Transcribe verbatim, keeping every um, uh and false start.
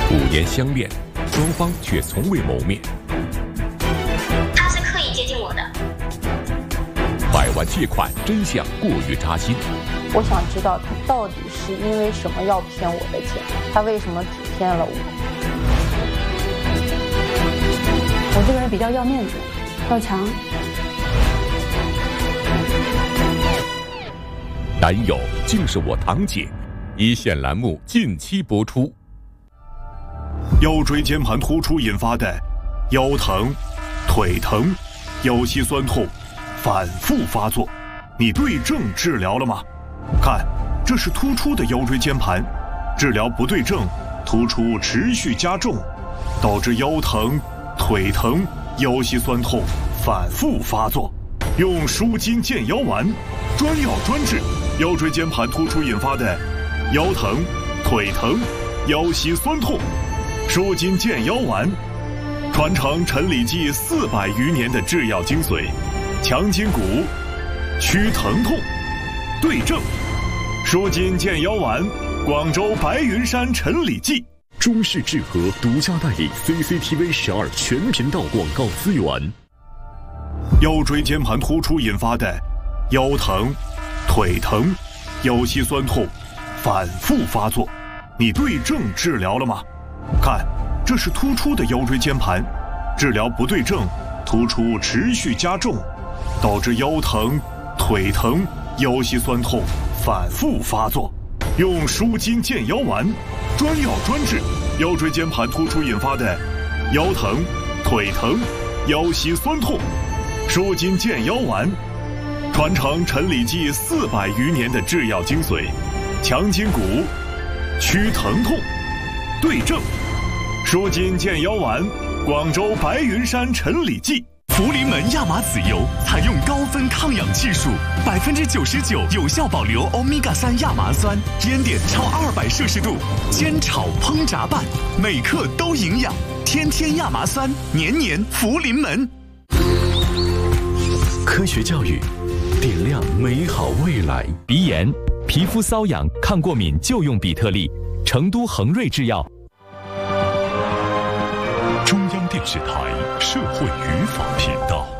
五年相恋，双方却从未谋面。 他是刻意接近我的。 百万借款真相过于扎心。 我想知道他到底是因为什么要骗我的钱，他为什么只骗了我？ 我这个人比较要面子，要强。 男友竟是我堂姐，一线栏目近期播出。 腰椎间盘突出引发的腰疼、腿疼、腰膝酸痛反复发作，你对症治疗了吗？看，这是突出的腰椎间盘，治疗不对症，突出持续加重，导致腰疼、腿疼、腰膝酸痛反复发作。用舒筋健腰丸，专药专治腰椎间盘突出引发的腰疼、腿疼、腰膝酸痛。舒筋健腰丸，传承陈李济四百余年的制药精髓，强筋骨，祛疼痛，对症。舒筋健腰丸，广州白云山陈李济。 中式制和独家代理 C C T V 十二全频道广告资源。 腰椎间盘突出引发的腰疼、腿疼、腰膝酸痛反复发作，你对症治疗了吗？看，这是突出的腰椎间盘，治疗不对症，突出持续加重，导致腰疼、腿疼、腰膝酸痛反复发作。用舒筋健腰丸，专药专治腰椎间盘突出引发的腰疼、腿疼、腰膝酸痛。舒筋健腰丸，传承陈李济四百余年的制药精髓，强筋骨，祛疼痛，对症。舒筋健腰丸，广州白云山陈李济。 福临门亚麻籽油采用高分抗氧技术，百分之九十九有效保留欧米伽三亚麻酸，烟点超二百摄氏度，煎炒烹炸拌，每克都营养。天天亚麻酸，年年福临门。 科学教育，点亮美好未来。 鼻炎、皮肤瘙痒、抗过敏就用比特利，成都恒瑞制药。 中央电视台社会语法频道。